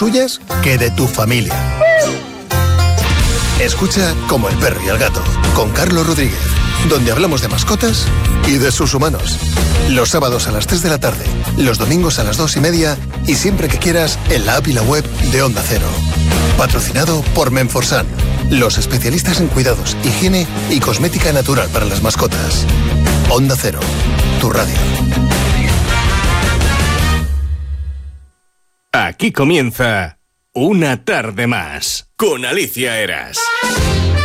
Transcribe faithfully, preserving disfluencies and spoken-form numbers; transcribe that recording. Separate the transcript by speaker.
Speaker 1: tuyas que de tu familia. Escucha Como el perro y el gato, con Carlos Rodríguez, donde hablamos de mascotas y de sus humanos. Los sábados a las tres de la tarde, los domingos a las dos y media y siempre que quieras en la app y la web de Onda Cero. Patrocinado por Menforsan, los especialistas en cuidados, higiene y cosmética natural para las mascotas. Onda Cero, tu radio.
Speaker 2: Aquí comienza Una tarde más con Alicia Eras.